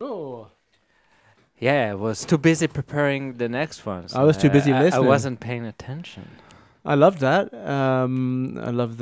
Oh, Yeah, I was too busy preparing the next ones. I was too busy I listening. wasn't paying attention. I love that. I love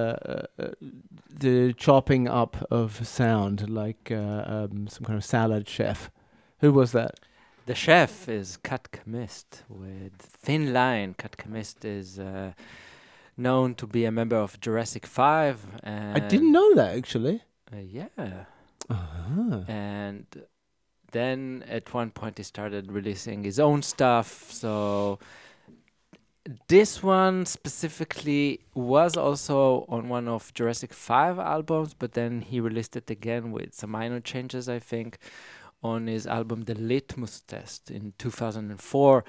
the chopping up of sound, like some kind of salad chef. Who was that? The chef is Kat Chemist with Thin Line. Kat Chemist is known to be a member of Jurassic 5. And I didn't know that actually. Yeah. Ah. And then at one point he started releasing his own stuff. So this one specifically was also on one of Jurassic 5 albums, but then he released it again with some minor changes, I think, on his album The Litmus Test in 2004.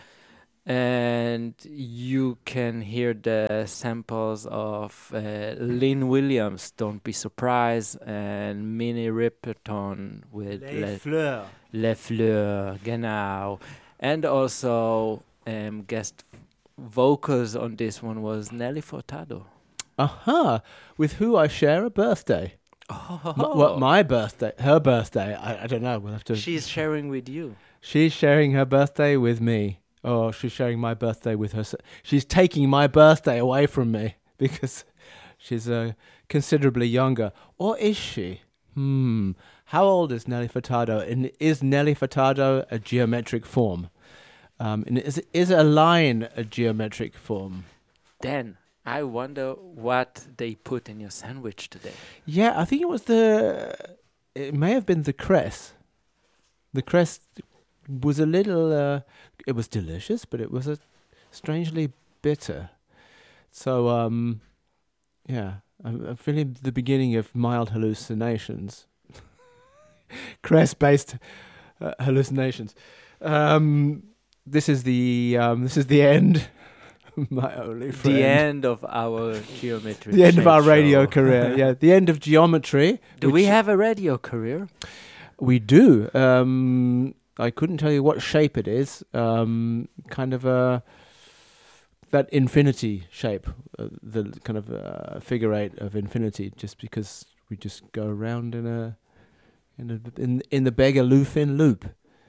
And you can hear the samples of Lynn Williams, Don't Be Surprised, and Minnie Riperton with Fleurs. Les Fleurs, genau. And also guest vocals on this one was Nelly Furtado. Aha, with who I share a birthday. What, my birthday? Her birthday? I don't know. We'll have to. She's sharing with you. She's sharing her birthday with me. Or she's sharing my birthday with her. She's taking my birthday away from me because she's considerably younger. Or is she? How old is Nelly Furtado? And is Nelly Furtado a geometric form? And is a line a geometric form? Then I wonder what they put in your sandwich today. Yeah, I think it was it may have been the cress. The cress was a little, it was delicious, but it was strangely bitter. So, yeah, I'm feeling the beginning of mild hallucinations. Cress-based hallucinations. This is the end. My only friend. The end of our geometry. The end of our show. radio career. Yeah, the end of geometry. Do we have a radio career? We do. I couldn't tell you what shape it is. Kind of that infinity shape, the kind of figure eight of infinity. Just because we just go around in the Begalufin loop.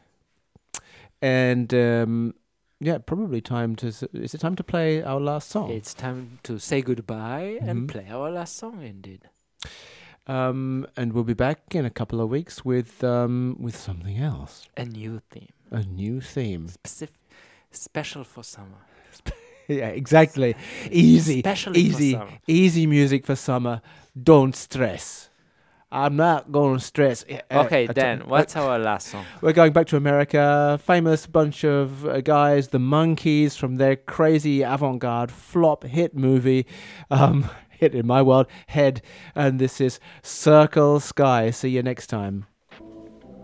And yeah, probably time to. Is it time to play our last song? It's time to say goodbye and play our last song, indeed. And we'll be back in a couple of weeks with something else. A new theme. A new theme. Special for summer. Yeah, exactly. Easy music for summer. Don't stress. I'm not going to stress. Okay, Dan, what's our last song? We're going back to America. Famous bunch of guys, the Monkees, from their crazy avant-garde flop hit movie, hit in my world, Head. And this is Circle Sky. See you next time.